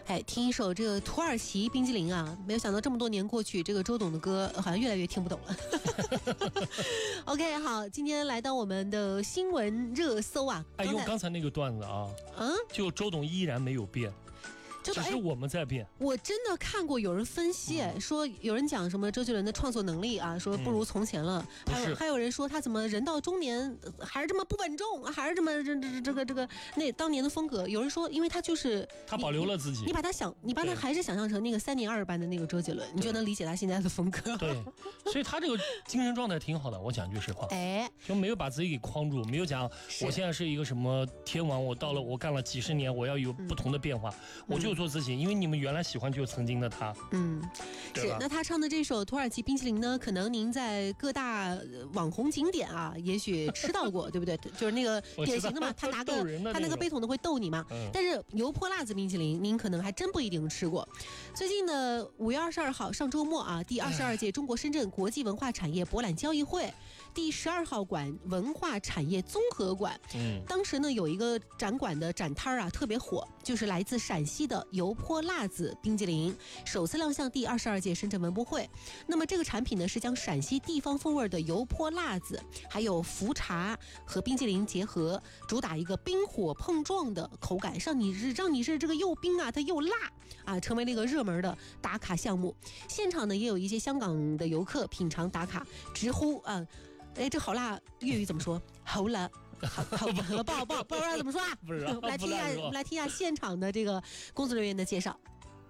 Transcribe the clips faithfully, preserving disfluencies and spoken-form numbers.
哎，听一首这个土耳其冰激凌啊，没有想到这么多年过去，这个周董的歌好像越来越听不懂了。OK， 好，今天来到我们的新闻热搜啊。 哎，用刚才那个段子啊， 嗯， 就周董依然没有变。只是我们在变。 我真的看过有人分析，嗯、说有人讲什么周杰伦的创作能力啊，说不如从前了。嗯、还有还有人说他怎么人到中年还是这么不稳重，还是这么这这这个这个那当年的风格。有人说，因为他就是他保留了自己， 你, 你把他想，你把他还是想象成那个三年二班的那个周杰伦，你就能理解他现在的风格。 对，所以他这个精神状态挺好的。我讲句实话，哎，就没有把自己给框住，没有讲我现在是一个什么天王，我到了我干了几十年，我要有不同的变化，嗯、我就做自己，因为你们原来喜欢就曾经的他。 嗯，是。那他唱的这首土耳其冰淇淋呢，可能您在各大网红景点啊，也许吃到过，对不对？就是那个典型的嘛，他拿个他那个杯桶的会逗你嘛。嗯、但是油泼辣子冰淇淋，您可能还真不一定吃过。最近呢，五月二十二号上周末啊，第二十二届中国深圳国际文化产业博览交易会。第十二号馆文化产业综合馆，嗯，当时呢有一个展馆的展摊啊特别火，就是来自陕西的油泼辣子冰激凌，首次亮相第二十二届深圳文博会。那么这个产品呢是将陕西地方风味的油泼辣子，还有茯茶和冰激凌结合，主打一个冰火碰撞的口感，让你是让你是这个又冰啊，它又辣啊，成为了一个热门的打卡项目。现场呢也有一些香港的游客品尝打卡，直呼啊。哎，这好辣，粤语怎么说？好辣，好好不不不不不知道怎么说啊？ 不知道。 我们来听一下，我们来听一下现场的这个工作人员的介绍。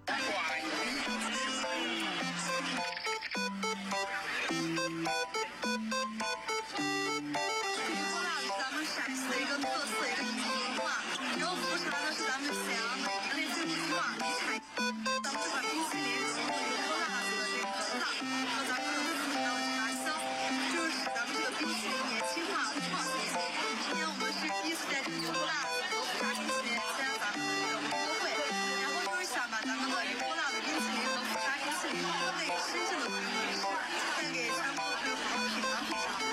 咱们陕西的一个特色，一个文化。然后茯茶呢是咱们沈阳的类似于文化遗产。咱们这款冰淇淋是油泼辣子的这个辣和咱们这个茯茶的茶香，就是使咱们这个冰淇淋年轻化和创新。今天我们是第一次在这个油泼辣子和茯茶冰淇淋参加咱们的这个文博会，然后就是想把咱们的油泼辣子冰淇淋和茯茶冰淇淋为深圳的朋友们带给全国的朋友们品尝品尝。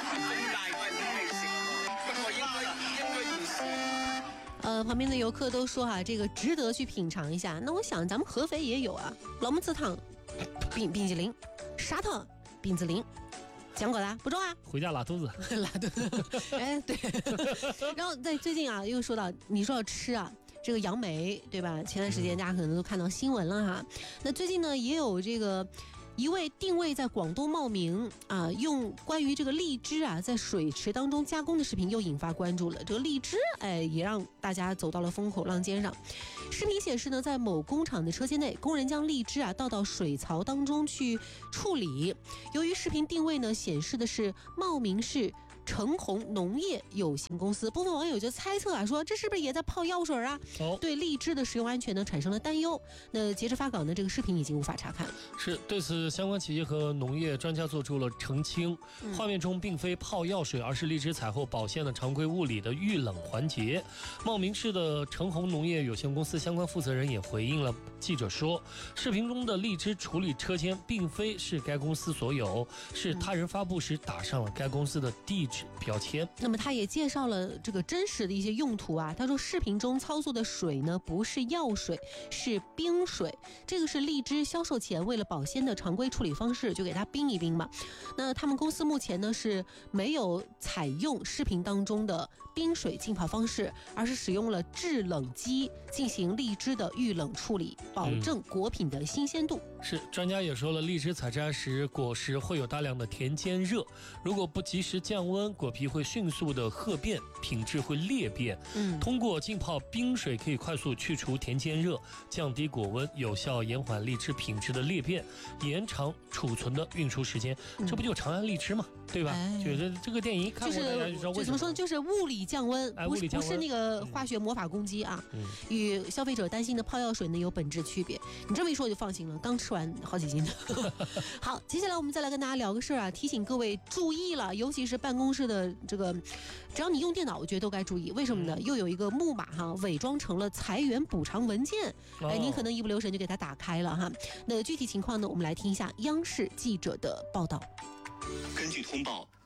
呃，旁边的游客都说哈、啊，这个值得去品尝一下。那我想咱们合肥也有啊，老木子汤冰冰激凌，砂糖冰激凌，讲过的不中啊？ 回家拉肚子， 拉肚子。哎，对。然后在最近啊，又说到你说要吃啊。这个杨梅对吧？前段时间大家可能都看到新闻了哈。那最近呢，也有这个一位定位在广东茂名啊，用关于这个荔枝啊在水池当中加工的视频又引发关注了。这个荔枝哎，也让大家走到了风口浪尖上。视频显示呢，在某工厂的车间内，工人将荔枝啊倒到水槽当中去处理。由于视频定位呢显示的是茂名市成红农业有限公司，部分网友就猜测啊，说这是不是也在泡药水啊？哦，对荔枝的食用安全呢产生了担忧。那截至发稿呢，这个视频已经无法查看。 是对此，相关企业和农业专家做出了澄清。嗯、画面中并非泡药水，而是荔枝采后保鲜的常规物理的预冷环节。茂名市的成红农业有限公司相关负责人也回应了记者说，视频中的荔枝处理车间并非是该公司所有，是他人发布时打上了该公司的地址标签。 那么他也介绍了这个真实的一些用途啊，他说视频中操作的水呢不是药水，是冰水，这个是荔枝销售前为了保鲜的常规处理方式，就给它冰一冰嘛。那他们公司目前呢是没有采用视频当中的冰水浸泡方式，而是使用了制冷机进行荔枝的预冷处理，保证果品的新鲜度。 嗯、是，专家也说了，荔枝采摘时果实会有大量的甜煎热，如果不及时降温，果皮会迅速的褐变，品质会裂变。嗯，通过浸泡冰水可以快速去除甜煎热，降低果温，有效延缓荔枝品质的裂变，延长储存的运输时间。嗯、这不就长安荔枝吗？对吧？哎、觉得这个电影看过大家就知道为什么。 就怎么说呢？就是物理降温， 哎、 不是物理降温不是那个化学魔法攻击啊。嗯，与消费者担心的泡药水呢有本质区别。你这么一说我就放心了，刚吃完好几斤。好，接下来我们再来跟大家聊个事儿啊，提醒各位注意了，尤其是办公室的这个，只要你用电脑，我觉得都该注意。为什么呢？又有一个木马哈，伪装成了裁员补偿文件，哎，您可能一不留神就给它打开了哈。那具体情况呢，我们来听一下央视记者的报道。 根据通报，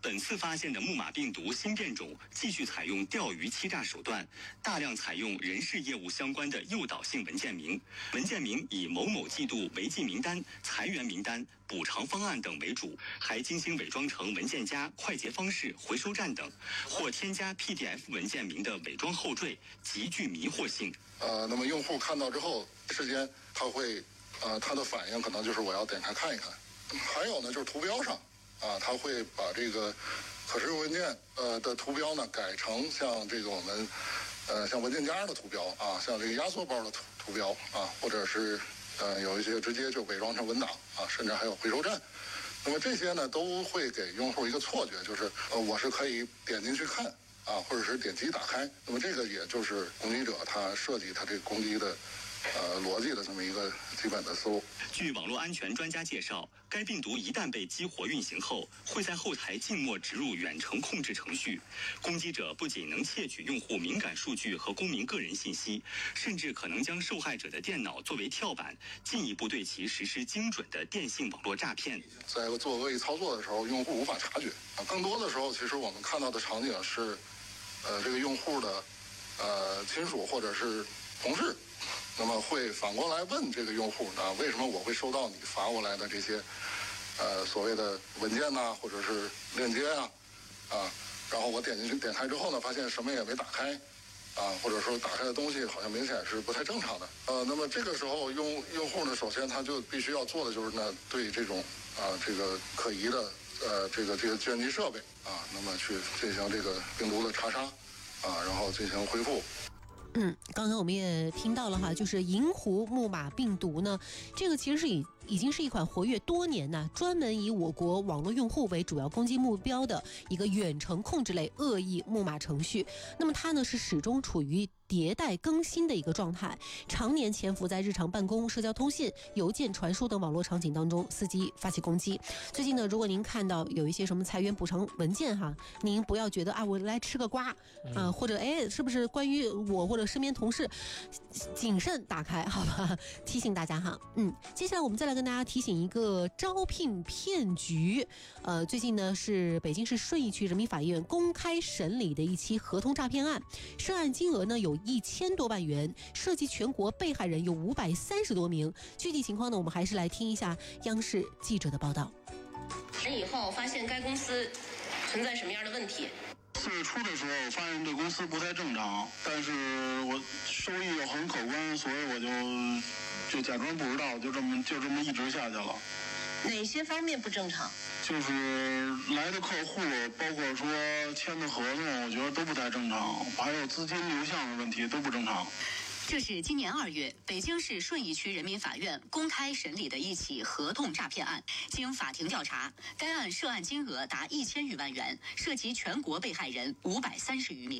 本次发现的木马病毒新变种继续采用钓鱼欺诈手段，大量采用人事业务相关的诱导性文件名，文件名以某某季度违纪名单、裁员名单、补偿方案等为主，还精心伪装成文件夹、快捷方式、回收站等，或添加 P D F 文件名的伪装后缀，极具迷惑性。 呃，那么用户看到之后，时间他会，呃，他的反应可能就是我要点开看一看。还有呢，就是图标上。啊，他会把这个可使用文件呃的图标呢改成像这个我们呃像文件夹的图标啊，像这个压缩包的图图标啊，或者是呃有一些直接就伪装成文档啊，甚至还有回收站。那么这些呢都会给用户一个错觉，就是呃我是可以点进去看啊，或者是点击打开。那么这个也就是攻击者他设计他这个攻击的呃逻辑的这么一个基本的思路。 据网络安全专家介绍，该病毒一旦被激活运行后，会在后台静默植入远程控制程序。攻击者不仅能窃取用户敏感数据和公民个人信息，甚至可能将受害者的电脑作为跳板，进一步对其实施精准的电信网络诈骗。 在做恶意操作的时候，用户无法察觉啊。更多的时候，其实我们看到的场景是，呃，这个用户的呃亲属或者是同事。那么会反过来问这个用户啊，为什么我会收到你发过来的这些，呃，所谓的文件呐、啊，或者是链接啊，啊，然后我点进去点开之后呢，发现什么也没打开，啊，或者说打开的东西好像明显是不太正常的，呃，那么这个时候用用户呢，首先他就必须要做的就是呢，对这种啊这个可疑的呃这个这个计算机设备啊，那么去进行这个病毒的查杀，啊，然后进行恢复。 嗯，刚刚我们也听到了哈，就是银狐木马病毒呢，这个其实是以已经是一款活跃多年呢，专门以我国网络用户为主要攻击目标的一个远程控制类恶意木马程序。那么它呢是始终处于迭代更新的一个状态，常年潜伏在日常办公、社交通信、邮件传输等网络场景当中，伺机发起攻击。最近呢，如果您看到有一些什么裁员补偿文件哈，您不要觉得啊，我来吃个瓜啊、呃，或者哎，是不是关于我或者身边同事，谨慎打开，好吧？提醒大家哈。嗯，接下来我们再来跟大家提醒一个招聘骗局。呃，最近呢是北京市顺义区人民法院公开审理的一起合同诈骗案，涉案金额呢有一千多万元，涉及全国被害人有五百三十多名。具体情况呢，我们还是来听一下央视记者的报道。 以后发现该公司存在什么样的问题？ 四月初的时候，发现这公司不太正常，但是我收益又很可观，所以我就就假装不知道，就这么就这么一直下去了。 哪些方面不正常？ 就是来的客户，包括说签的合同，我觉得都不太正常，还有资金流向的问题都不正常。 这是今年二月北京市顺义区人民法院公开审理的一起合同诈骗案。经法庭调查，该案涉案金额达一千余万元，涉及全国被害人五百三十余名。